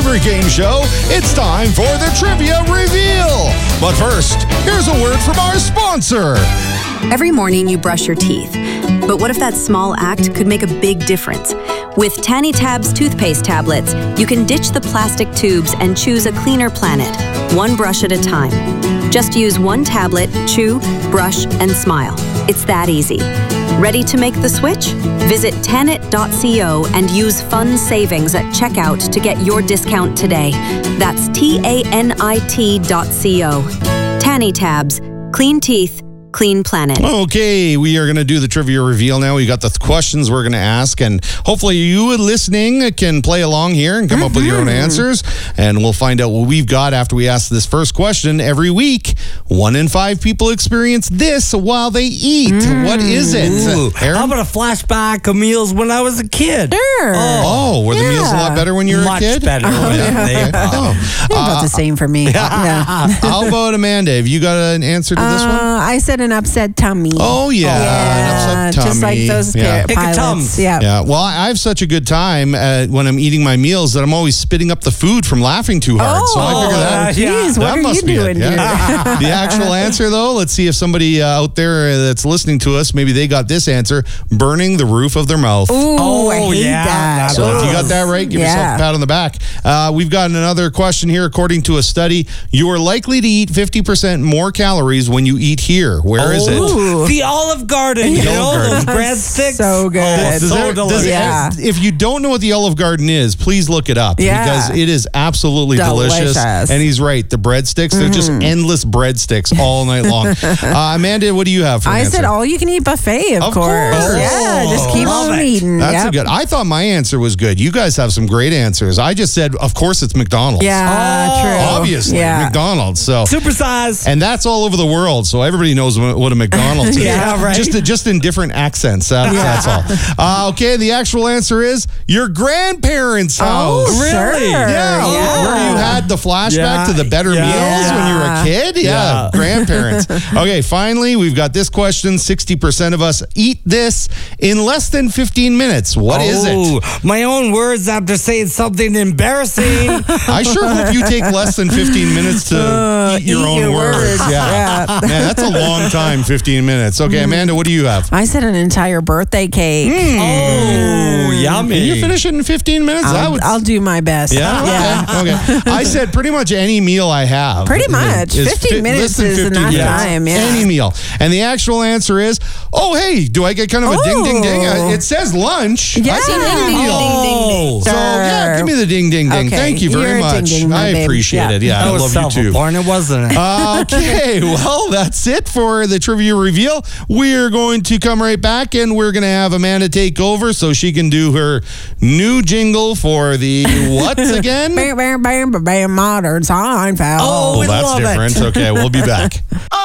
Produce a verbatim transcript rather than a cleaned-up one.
favorite game show, it's time for the Trivia Reveal. But first, here's a word from our sponsor. Every morning you brush your teeth. But what if that small act could make a big difference? With Tanny Tabs toothpaste tablets, you can ditch the plastic tubes and choose a cleaner planet, one brush at a time. Just use one tablet, chew, brush, and smile. It's that easy. Ready to make the switch? Visit tanit dot co and use fun savings at checkout to get your discount today. That's T A N I T dot co. Tanny Tabs. Clean teeth. Clean planet. Okay, we are going to do the trivia reveal now. We got the th- questions we're going to ask, and hopefully you listening can play along here and come mm-hmm. up with your own answers, and we'll find out what we've got after we ask this first question. Every week, one in five people experience this while they eat. Mm. What is it? Ooh, Aaron? how about a flashback of meals when I was a kid? Sure. Oh, oh were yeah. the meals a lot better when you were Much a kid? Much better. Oh, yeah. yeah. Oh. About Uh, the same for me. Yeah. How about Amanda? Have you got an answer to this uh, one? I said an upset tummy. Oh, yeah. Yeah, An upset just like tummy. those Yeah. pi- pilots. Yeah. Yeah. Well, I I have such a good time uh, when I'm eating my meals that I'm always spitting up the food from laughing too hard. Oh, so I figure that, geez, that what are must you be it. doing Yeah. here? The actual answer, though, let's see if somebody uh, out there that's listening to us, maybe they got this answer: burning the roof of their mouth. Ooh, Oh, I hate yeah, that. So if you got that right, give Yeah. yourself a pat on the back. Uh, we've got another question here. According to a study, you are likely to eat fifty percent more calories when you eat here. Where is it? Ooh. The Olive Garden. You The know, Olive those Garden. breadsticks. So good. Oh, Does so there- does delicious. it- Yeah. If you don't know what the Olive Garden is, please look it up Yeah. because it is absolutely delicious. Delicious. And he's right. The breadsticks, they're just endless breadsticks all night long. uh, Amanda, what do you have for an I answer? said all you can eat buffet, of, Of course. course. Yeah, just keep Love on it. eating. That's Yep. a good. I thought my answer was good. You guys have some great answers. I just said, of course, it's McDonald's. Yeah, Oh, true. Obviously, Yeah. McDonald's. So Supersize. and that's all over the world, so everybody knows what what a McDonald's is. Yeah, right. Just just in different accents. That, That's all. Uh, okay, the actual answer is your grandparents' house. Oh, Really? sure. Yeah, Yeah. where you had the flashback Yeah, to the better yeah. meals when you were a kid? Yeah, Yeah. grandparents. Okay, finally, we've got this question. sixty percent of us eat this in less than fifteen minutes. What is Oh, it? my own words after saying something embarrassing. I sure hope you take less than fifteen minutes to Uh, eat your eat own your words. words. Yeah. Yeah. Man, that's a long time, fifteen minutes. Okay, Amanda, what do you have? I said an entire birthday cake. Oh, yummy. Can you finish it in fifteen minutes? That I'll, would- I'll do my best. Yeah? Yeah. Okay. okay. I said pretty much any meal I have. Pretty much. is fifteen fi- minutes less than is fifteen enough minutes. time, yeah. Any meal. And the actual answer is, oh, hey, do I get kind of a ding, ding, ding? Oh. Uh, It says lunch. Yeah. I said any meal. Oh. So, yeah, Sure. give me the ding, ding, ding. Okay. Thank you very You're a much. ding-ding, my I babe. appreciate Yeah. it. Yeah, That I was love you too. self-important, wasn't it? Okay, well, that's it for the trivia reveal. We're going to come right back and we're going to have Amanda take over so she can do her new jingle for the what again? Bam, bam, bam, bam, bam, modern Seinfeld. Oh, Well, we that's love it. different. Okay, we'll be back.